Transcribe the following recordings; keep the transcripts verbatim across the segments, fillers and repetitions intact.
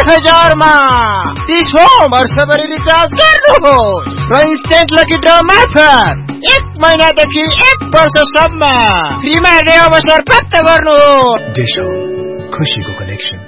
हजारमा तीसौं वर्षभरि रिचार्ज गर्नुहोस् र इन्स्टेन्ट लकी ड्र मार्फत एक महिनादेखि एक वर्षसम्म फ्रीमा हेर्ने अवसर प्राप्त गर्नुहोस्। देशो खुशीको कनेक्सन।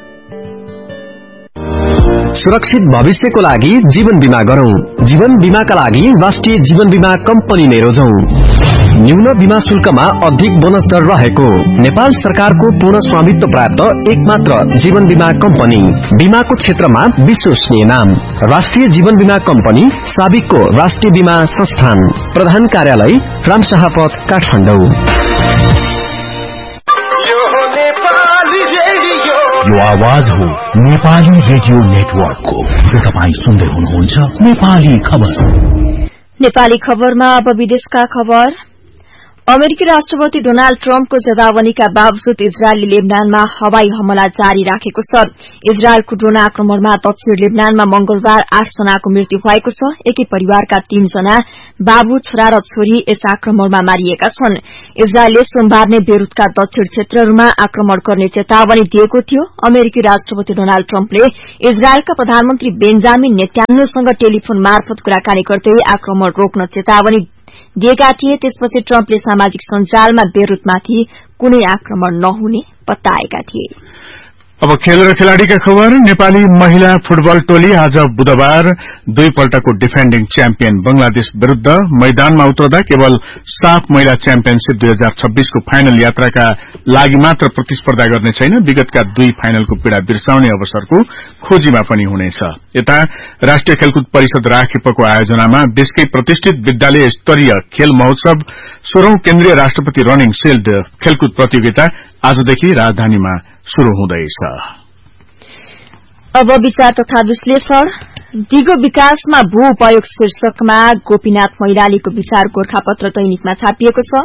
सुरक्षित भविष्यको लागि जीवन बीमा गरौं। जीवन बीमाका लागि राष्ट्रिय जीवन बीमा कम्पनी नै रोजौं। न्यून बीमा शुल्कमा अधिक बोनस दर रहेको नेपाल सरकारको पूर्ण स्वामित्व प्राप्त एकमात्र जीवन बीमा कम्पनी। बीमाको क्षेत्रमा विश्वसनीय नाम राष्ट्रिय जीवन बीमा कम्पनी, साबिकको राष्ट्रिय बीमा संस्थान। प्रधान कार्यालय रामशाह पथ, काठमाडौँ। यो आवाज हो नेपाली रेडियो नेटवर्कको। तपाई सुन्दै हुनुहुन्छ नेपाली खबर। नेपाली खबरमा अब विदेशका खबर। अमेरिकी राष्ट्रपति डोनाल्ड ट्रम्पको चेतावनीका बावजुद इजरायलले लेबनानमा हवाई हमला जारी राखेको छ। इजरायलको ड्रोन आक्रमणमा दक्षिण लेबनानमा मंगलबार आठ जनाको मृत्यु भएको छ। एकै परिवारका तीन जना बाबु, छोरा र छोरी यस आक्रमणमा मारिएका छन्। इजरायलले सोमबार नै बेरुतका दक्षिण क्षेत्रहरूमा आक्रमण गर्ने चेतावनी दिएको थियो। अमेरिकी राष्ट्रपति डोनाल्ड ट्रम्पले इजरायलका प्रधानमन्त्री बेन्जामिन नेतान्याहुसँग टेलिफोन मार्फत कुराकानी गर्दै आक्रमण रोक्न चेतावनी दिएका थिए। त्यसपछि ट्रम्पले सामाजिक सञ्जालमा बेरुतमाथि कुनै आक्रमण नहुने बताएका थिए। अब खेल र खेलाड़ीका खबर। नेपाली महिला फुटबल टोली आज बुधबार दुईपल्टको डिफेन्डिङ च्याम्पियन बंगलादेश विरूद्ध मैदानमा उत्रदा केवल साफ महिला च्याम्पियनशीप दुई हजार छब्बीस को फाइनल यात्राका लागि मात्र प्रतिस्पर्धा गर्ने छैन, विगतका दुई फाइनलको पीड़ा बिर्साउने अवसरको खोजीमा पनि हुनेछ। यता राष्ट्रिय खेलकुद परिषद राखेपको आयोजनामा देशकै प्रतिष्ठित विद्यालय स्तरीय खेल महोत्सव सोह्रौं केन्द्रीय राष्ट्रपति रनिङ शिल्ड खेलकुद प्रतियोगिता आजदेखि राजधानीमा शुरू हुँदैछ। अब विचार तथा विश्लेषण। दिगो विकासमा भू उपयोग शीर्षकमा गोपीनाथ मैनालीको विचार गोरखापत्र दैनिकमा छापिएको छ।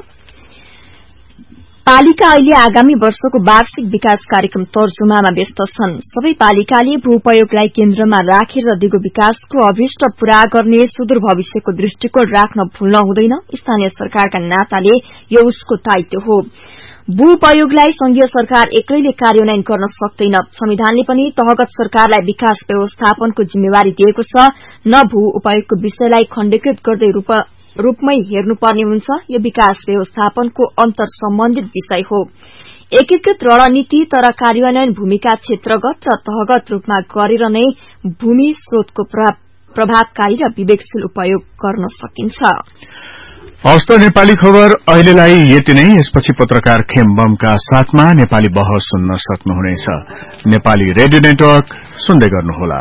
पालिका अहिले आगामी वर्षको वार्षिक विकास कार्यक्रम तर्जुमामा व्यस्त छन्। सबै पालिकाले भू उपयोगलाई केन्द्रमा राखेर दिगो विकासको अभिष्ट पूरा गर्ने सुदूर भविष्यको दृष्टिकोण राख्न भुल्न हुँदैन। स्थानीय सरकारका नाताले यो उसको दायित्व हो। भू उपयोगलाई संघीय सरकार एक्लैले कार्यान्वयन गर्न सक्दैन। संविधानले पनि तहगत सरकारलाई विकास व्यवस्थापनको जिम्मेवारी दिएको छ। न भू उपयोगको विषयलाई खण्डीकृत गर्दै रूपमै हेर्नुपर्ने हुन्छ। यो विकास व्यवस्थापनको अन्तर सम्बन्धित विषय हो। एकीकृत रणनीति तर कार्यान्वयन भूमिका क्षेत्रगत र तहगत रूपमा गरेर नै भूमि स्रोतको प्रभावकारी र विवेकशील उपयोग गर्न सकिन्छ। हस्त नेपाली खबर अहिलेलाई यति नै। यसपछि पत्रकार खेमबमका साथमा नेपाली बहस सुन्न सक्नुहुनेछ। नेपाली रेडियो नेटवर्क सुन्दै गर्नुहोला।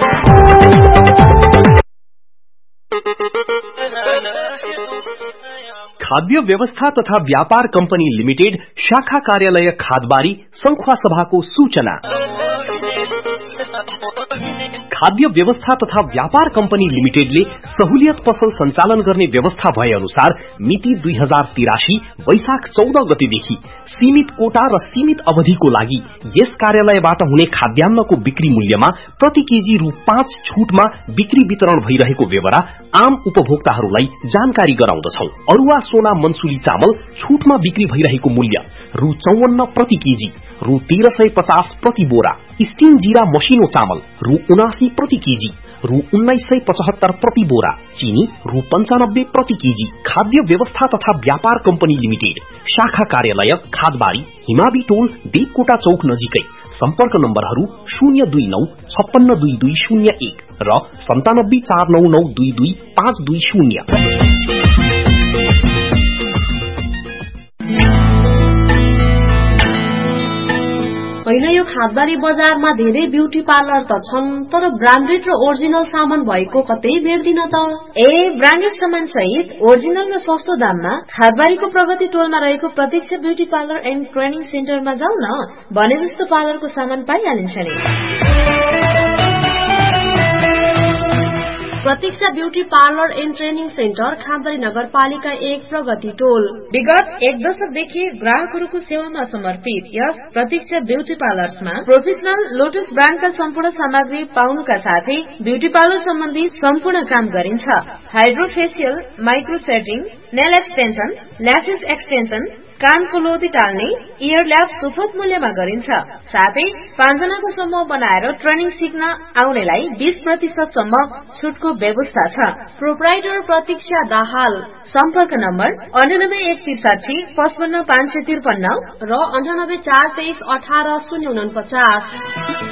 खाद्य व्यवस्था तथा व्यापार कम्पनी लिमिटेड शाखा कार्यालय खादबारी संखुवासभाको सूचना। खाद्य व्यवस्था तथा व्यापार कम्पनी लिमिटेडले सहुलियत पसल सञ्चालन गर्ने व्यवस्था भए अनुसार मिति दुई हजार तिरासी वैशाख चौध गतेदेखि सीमित कोटा र सीमित अवधिको लागि यस कार्यालयबाट हुने खाद्यान्नको बिक्री मूल्यमा प्रति केजी रु पाँच छूटमा बिक्री वितरण भइरहेको बेहोरा आम उपभोक्ताहरूलाई जानकारी गराउँदछौ। अरुवा सोना मनसुली चामल छूटमा बिक्री भइरहेको मूल्य रु चौवन्न प्रति केजी, रु तेह्र सय पचास प्रति बोरा। स्टीम जीरा मसिनो चामल रु उनासी प्रति केजी, रु उन्नाइस सय पचहत्तर प्रति बोरा। चीनी रु पञ्चानब्बे प्रति केजी। खाद्य व्यवस्था तथा व्यापार कम्पनी लिमिटेड शाखा कार्यालय खादबारी हिमाबी टोल देवकोटा चौक नजिकै। सम्पर्क नम्बरहरू शून्य दुई नौ छप्पन्न दुई दुई शून्य एक र सन्तानब्बे चार नौ नौ दुई दुई पाँच दुई शून्य। होइन, यो खादबारी बजारमा धेरै ब्युटी पार्लर त छन्, तर ब्रान्डेड र ओरिजिनल सामान भएको कतै भेट्दिन त। ए ब्रान्डेड सामान सहित ओरिजिनल र सस्तो दाममा खादबारीको प्रगति टोलमा रहेको प्रतीक्षा ब्युटी पार्लर एन्ड ट्रेनिङ सेन्टरमा जाऊ न। भने जस्तो पार्लरको सामान पाइहालिन्छ नि। प्रतीक्षा beauty parlour and training centre खादबारी नगरपालिका एक प्रगति टोल। विगत एक दशकदेखि ग्राहकहरूको सेवामा समर्पित यस प्रतीक्षा ब्यूटी पार्लर्समा प्रोफेसनल लोटस ब्रान्डका सम्पूर्ण सामग्री पाउनुका साथै ब्यूटी पार्लर सम्बन्धी सम्पूर्ण काम गरिन्छ। Hydrofacial, micro setting, nail extension, lashes extension, कानको लोती टाल्ने इयर ल्याब सुपथ मूल्यमा गरिन्छ। साथै पाँचजनाको समूह बनाएर ट्रेनिङ सिक्न आउनेलाई बीस प्रतिशत सम्म छुटको व्यवस्था छ। प्रोप्राइटर प्रतीक्षा दाहाल। सम्पर्क नम्बर अन्ठानब्बे एक त्रिसाठी पचपन्न पाँच सय त्रिपन्न र अन्ठानब्बे चार तेइस अठार शून्य उनपचास।